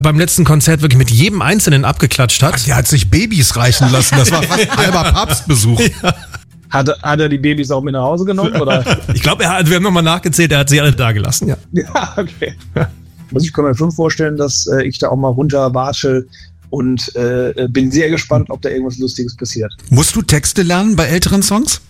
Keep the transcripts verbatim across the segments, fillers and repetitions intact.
beim letzten Konzert wirklich mit jedem Einzelnen abgeklatscht hat. Ach, der hat sich Babys reichen lassen. Das war fast ein halber Papstbesuch. Ja. Hat, hat er die Babys auch mit nach Hause genommen? Oder? Ich glaube, er hat, wir haben nochmal nachgezählt, er hat sie alle da gelassen, ja. Ja, okay. Also ich kann mir schon vorstellen, dass äh, ich da auch mal runterwatsche und äh, bin sehr gespannt, ob da irgendwas Lustiges passiert. Musst du Texte lernen bei älteren Songs?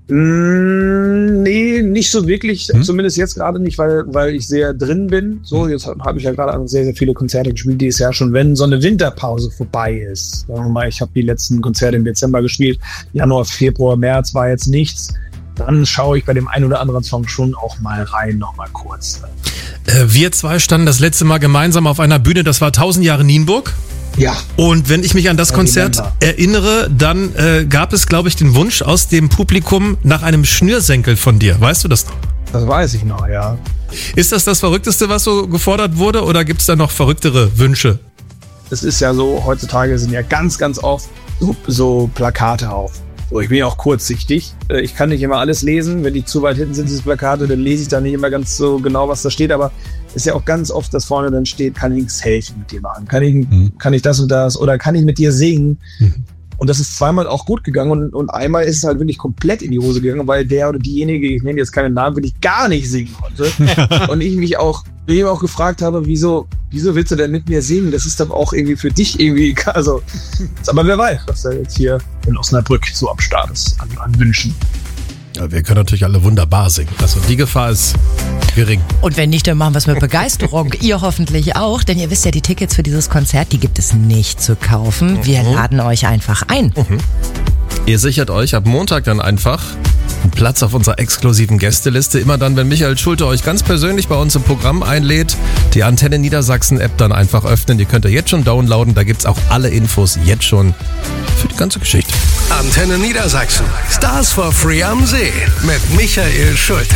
Mm, nee, nicht so wirklich, hm? zumindest jetzt gerade nicht, weil, weil ich sehr drin bin. So, jetzt habe hab ich ja gerade sehr, sehr viele Konzerte gespielt dieses Jahr schon, wenn so eine Winterpause vorbei ist. Sagen wir mal, ich habe die letzten Konzerte im Dezember gespielt, Januar, Februar, März war jetzt nichts. Dann schaue ich bei dem einen oder anderen Song schon auch mal rein, nochmal kurz. Äh, wir zwei standen das letzte Mal gemeinsam auf einer Bühne, das war tausend Jahre Nienburg. Ja. Und wenn ich mich an das ja, Konzert erinnere, dann äh, gab es, glaube ich, den Wunsch aus dem Publikum nach einem Schnürsenkel von dir. Weißt du das noch? Das weiß ich noch, ja. Ist das das Verrückteste, was so gefordert wurde, oder gibt es da noch verrücktere Wünsche? Es ist ja so, heutzutage sind ja ganz, ganz oft so, so Plakate auf. So, ich bin ja auch kurzsichtig. Ich kann nicht immer alles lesen. Wenn die zu weit hinten sind, diese Plakate, dann lese ich da nicht immer ganz so genau, was da steht. Aber es ist ja auch ganz oft, dass vorne dann steht, kann ich ein Selfie mit dir machen? Kann ich, mhm. kann ich das und das? Oder kann ich mit dir singen? Mhm. Und das ist zweimal auch gut gegangen. Und, und einmal ist es halt wirklich komplett in die Hose gegangen, weil der oder diejenige, ich nenne jetzt keinen Namen, wirklich gar nicht singen konnte. Und ich mich auch, ich auch gefragt habe, wieso, wieso willst du denn mit mir singen? Das ist doch auch irgendwie für dich irgendwie, also, aber wer weiß, was da jetzt hier in Osnabrück so am Start ist an, an Wünschen. Ja, wir können natürlich alle wunderbar singen. Also die Gefahr ist gering. Und wenn nicht, dann machen wir es mit Begeisterung. Ihr hoffentlich auch, denn ihr wisst ja, die Tickets für dieses Konzert, die gibt es nicht zu kaufen. Wir mhm. laden euch einfach ein. Mhm. Ihr sichert euch ab Montag dann einfach einen Platz auf unserer exklusiven Gästeliste. Immer dann, wenn Michael Schulte euch ganz persönlich bei uns im Programm einlädt, die Antenne Niedersachsen App dann einfach öffnen. Die könnt ihr jetzt schon downloaden. Da gibt's auch alle Infos jetzt schon für die ganze Geschichte. Antenne Niedersachsen. Stars for Free am See mit Michael Schulte.